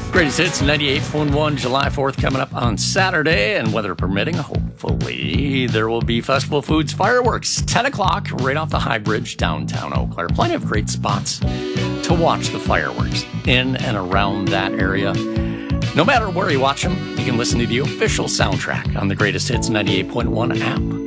Greatest Hits 98.1, July 4th coming up on Saturday, and weather permitting, hopefully, there will be Festival Foods fireworks, 10 o'clock, right off the High Bridge, downtown Eau Claire. Plenty of great spots to watch the fireworks in and around that area. No matter where you watch them, you can listen to the official soundtrack on the Greatest Hits 98.1 app.